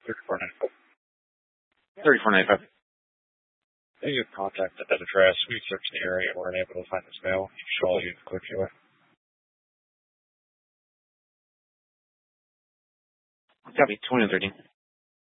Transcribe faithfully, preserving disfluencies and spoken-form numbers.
thirty-four ninety-five. thirty-four ninety-five. They have contacted that address. We searched the area and weren't able to find this mail. You should all use the clear Q A. Copy, twenty thirteen.